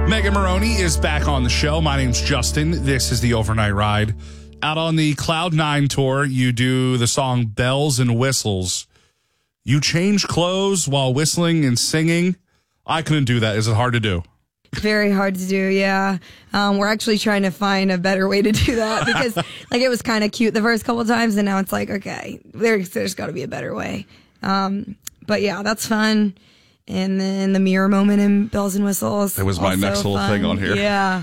Megan Maroney is back on the show. My name's Justin. This is the Overnight Ride. Out on the Cloud9 tour, you do the song Bells and Whistles. You change clothes while whistling and singing. I couldn't do that. Is it hard to do? Very hard to do, yeah. We're actually trying to find a better way to do that because like it was kind of cute the first couple of times, and now it's like, okay, there's got to be a better way. But yeah, that's fun. And then the mirror moment in Bells and Whistles. That was my next little thing on here. Yeah.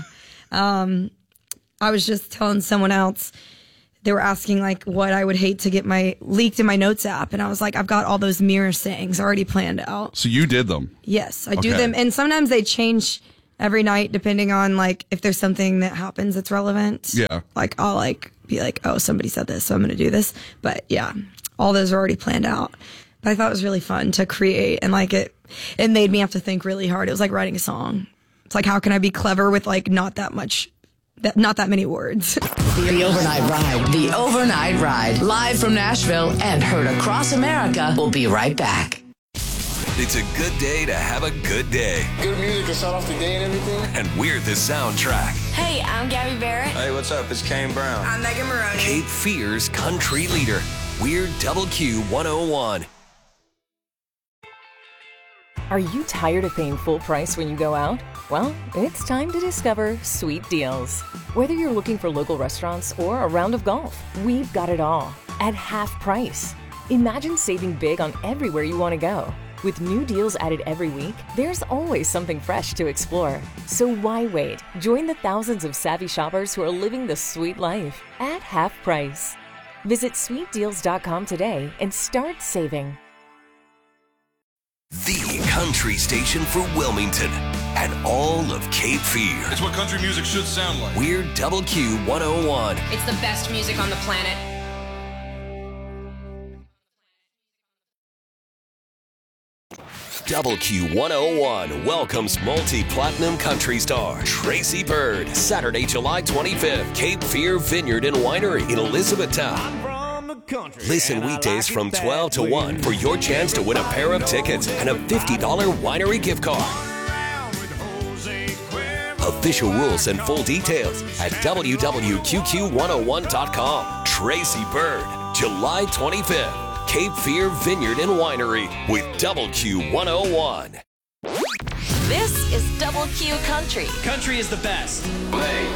I was just telling someone else, they were asking like what I would hate to get leaked in my notes app. And I was like, I've got all those mirror sayings already planned out. So you did them? Yes, I do them. And sometimes they change every night depending on like if there's something that happens that's relevant. Yeah. Like I'll like be like, oh, somebody said this, so I'm going to do this. But yeah, all those are already planned out. But I thought it was really fun to create, and like it made me have to think really hard. It was like writing a song. It's like, how can I be clever with like not that many words? The Overnight Ride. The Overnight Ride. Live from Nashville and heard across America. We'll be right back. It's a good day to have a good day. Good music to start off the day and everything. And we're the soundtrack. Hey, I'm Gabby Barrett. Hey, what's up? It's Kane Brown. I'm Megan Maroney. Cape Fear's country leader. We're WQ 101. Are you tired of paying full price when you go out? Well, it's time to discover Sweet Deals. Whether you're looking for local restaurants or a round of golf, we've got it all at half price. Imagine saving big on everywhere you want to go. With new deals added every week, there's always something fresh to explore. So why wait? Join the thousands of savvy shoppers who are living the sweet life at half price. Visit sweetdeals.com today and start saving. The country station for Wilmington and all of Cape Fear. It's what country music should sound like. We're WQ 101. It's the best music on the planet. WQ 101 welcomes multi-platinum country star Tracy Byrd. Saturday, July 25th, Cape Fear Vineyard and Winery in Elizabethtown. Listen weekdays from 12 to 1 for your chance to win a pair of tickets and a $50 winery gift card. Official rules and full details at www.qqq101.com. Tracy Byrd, July 25th, Cape Fear Vineyard and Winery with WQ 101. This is Double Q Country. Country is the best. Play.